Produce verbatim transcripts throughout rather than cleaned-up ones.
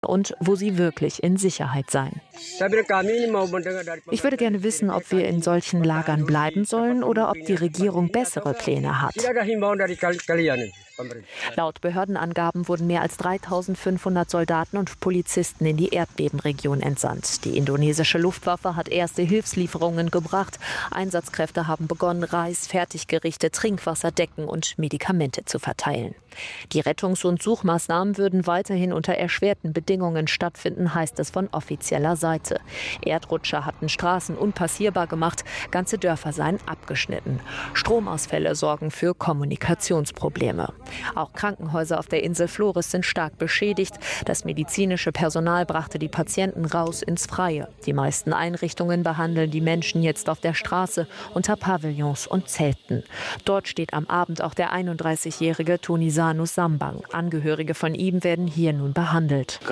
und wo sie wirklich in Sicherheit seien. Ich würde gerne wissen, ob wir in solchen Lagern bleiben sollen oder ob die Regierung bessere Pläne hat. Laut Behördenangaben wurden mehr als dreitausendfünfhundert Soldaten und Polizisten in die Erdbebenregion entsandt. Die indonesische Luftwaffe hat erste Hilfslieferungen gebracht. Einsatzkräfte haben begonnen, Reis, Fertiggerichte, Trinkwasser, Decken und Medikamente zu verteilen. Die Rettungs- und Suchmaßnahmen würden weiterhin unter erschwerten Bedingungen stattfinden, heißt es von offizieller Seite. Erdrutsche hatten Straßen unpassierbar gemacht, ganze Dörfer seien abgeschnitten. Stromausfälle sorgen für Kommunikationsprobleme. Auch Krankenhäuser auf der Insel Flores sind stark beschädigt. Das medizinische Personal brachte die Patienten raus ins Freie. Die meisten Einrichtungen behandeln die Menschen jetzt auf der Straße unter Pavillons und Zelten. Dort steht am Abend auch der einunddreißigjährige Tunisano Sambang. Angehörige von ihm werden hier nun behandelt.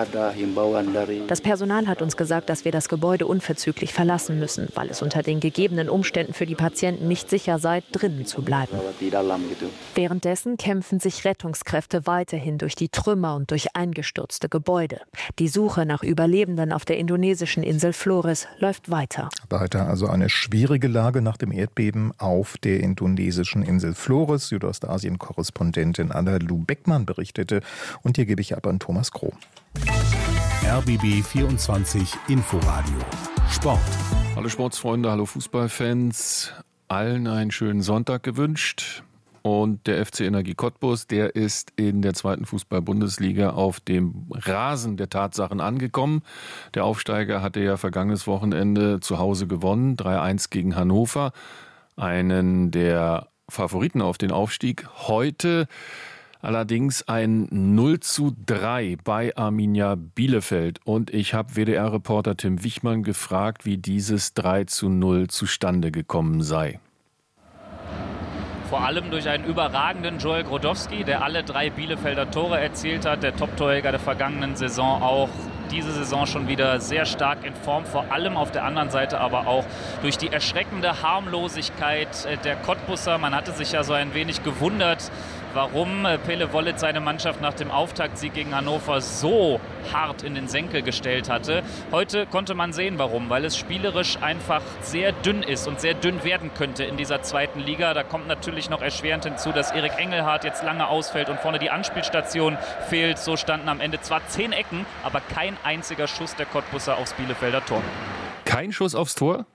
Das Personal hat uns gesagt, dass wir das Gebäude unverzüglich verlassen müssen, weil es unter den gegebenen Umständen für die Patienten nicht sicher sei, drinnen zu bleiben. Währenddessen kämpfen sich Rettungskräfte weiterhin durch die Trümmer und durch eingestürzte Gebäude. Die Suche nach Überlebenden auf der indonesischen Insel Flores läuft weiter. Weiter also eine schwierige Lage nach dem Erdbeben auf der indonesischen Insel Flores. Südostasien-Korrespondentin Anna-Lu Beckmann berichtete. Und hier gebe ich ab an Thomas Kroh. R B B vierundzwanzig Inforadio Sport. Hallo Sportsfreunde, hallo Fußballfans. Allen einen schönen Sonntag gewünscht. Und der F C Energie Cottbus, der ist in der zweiten Fußball-Bundesliga auf dem Rasen der Tatsachen angekommen. Der Aufsteiger hatte ja vergangenes Wochenende zu Hause gewonnen, drei eins gegen Hannover. Einen der Favoriten auf den Aufstieg. Heute allerdings ein null zu drei bei Arminia Bielefeld. Und ich habe W D R-Reporter Tim Wichmann gefragt, wie dieses drei zu null zustande gekommen sei. Vor allem durch einen überragenden Joel Grodowski, der alle drei Bielefelder Tore erzielt hat. Der Top-Torjäger der vergangenen Saison, auch diese Saison schon wieder sehr stark in Form. Vor allem auf der anderen Seite aber auch durch die erschreckende Harmlosigkeit der Cottbusser. Man hatte sich ja so ein wenig gewundert, warum Pele Wollitz seine Mannschaft nach dem Auftaktsieg gegen Hannover so hart in den Senkel gestellt hatte. Heute konnte man sehen, warum. Weil es spielerisch einfach sehr dünn ist und sehr dünn werden könnte in dieser zweiten Liga. Da kommt natürlich noch erschwerend hinzu, dass Erik Engelhardt jetzt lange ausfällt und vorne die Anspielstation fehlt. So standen am Ende zwar zehn Ecken, aber kein einziger Schuss der Cottbusser aufs Bielefelder Tor. Kein Schuss aufs Tor?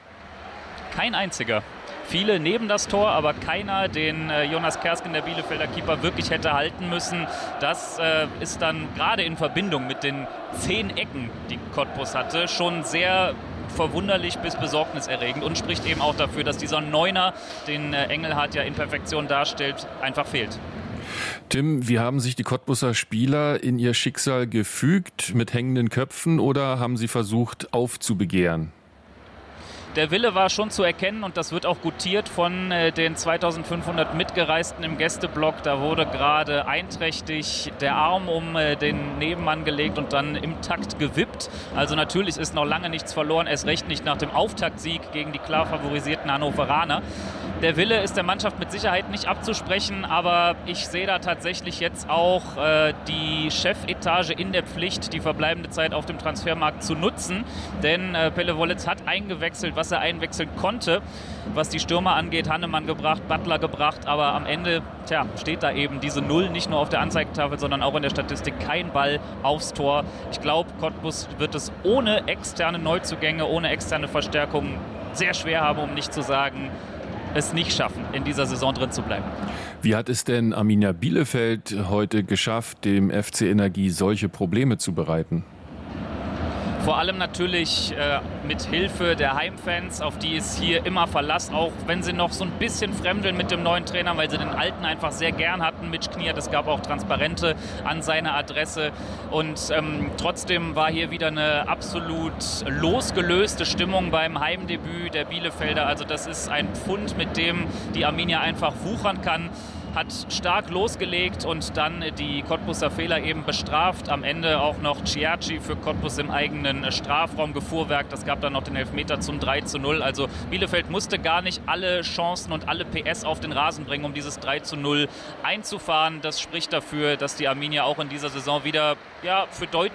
Kein einziger. Viele neben das Tor, aber keiner, den äh, Jonas Kersken, der Bielefelder Keeper, wirklich hätte halten müssen. Das äh, ist dann gerade in Verbindung mit den zehn Ecken, die Cottbus hatte, schon sehr verwunderlich bis besorgniserregend und spricht eben auch dafür, dass dieser Neuner, den äh, Engelhardt ja in Perfektion darstellt, einfach fehlt. Tim, wie haben sich die Cottbusser Spieler in ihr Schicksal gefügt, mit hängenden Köpfen, oder haben sie versucht aufzubegehren? Der Wille war schon zu erkennen und das wird auch gutiert von äh, den zweitausendfünfhundert Mitgereisten im Gästeblock. Da wurde gerade einträchtig der Arm um äh, den Nebenmann gelegt und dann im Takt gewippt. Also natürlich ist noch lange nichts verloren, erst recht nicht nach dem Auftaktsieg gegen die klar favorisierten Hannoveraner. Der Wille ist der Mannschaft mit Sicherheit nicht abzusprechen, aber ich sehe da tatsächlich jetzt auch äh, die Chefetage in der Pflicht, die verbleibende Zeit auf dem Transfermarkt zu nutzen. Denn äh, Pele Wollitz hat eingewechselt, was er einwechseln konnte, was die Stürmer angeht. Hannemann gebracht, Butler gebracht, aber am Ende tja, steht da eben diese Null, nicht nur auf der Anzeigetafel, sondern auch in der Statistik. Kein Ball aufs Tor. Ich glaube, Cottbus wird es ohne externe Neuzugänge, ohne externe Verstärkungen sehr schwer haben, um nicht zu sagen, es nicht schaffen, in dieser Saison drin zu bleiben. Wie hat es denn Arminia Bielefeld heute geschafft, dem F C Energie solche Probleme zu bereiten? Vor allem natürlich äh, mit Hilfe der Heimfans, auf die ist hier immer Verlass, auch wenn sie noch so ein bisschen fremdeln mit dem neuen Trainer, weil sie den alten einfach sehr gern hatten. Mitch Kniert, es gab auch Transparente an seine Adresse und ähm, trotzdem war hier wieder eine absolut losgelöste Stimmung beim Heimdebüt der Bielefelder. Also das ist ein Pfund, mit dem die Arminia einfach wuchern kann. Hat stark losgelegt und dann die Cottbusser Fehler eben bestraft. Am Ende auch noch Ciacci für Cottbus im eigenen Strafraum gefuhrwerkt. Das gab dann noch den Elfmeter zum drei zu null. Also Bielefeld musste gar nicht alle Chancen und alle P S auf den Rasen bringen, um dieses drei zu null einzufahren. Das spricht dafür, dass die Arminia auch in dieser Saison wieder ja, für deut-